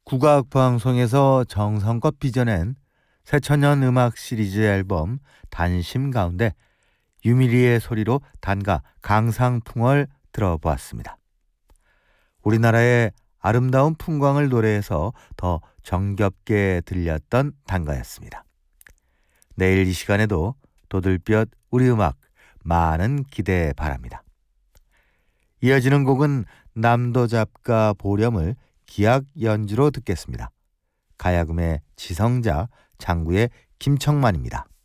국악방송에서 정성껏 빚어낸 새천년 음악 시리즈 앨범 단심 가운데 유미리의 소리로 단가 강상풍을 들어보았습니다. 우리나라의 아름다운 풍광을 노래해서 더 정겹게 들렸던 단가였습니다. 내일 이 시간에도 도들볕 우리 음악 많은 기대 바랍니다. 이어지는 곡은 남도잡가 보렴을 기악 연주로 듣겠습니다. 가야금의 지성자, 장구의 김청만입니다.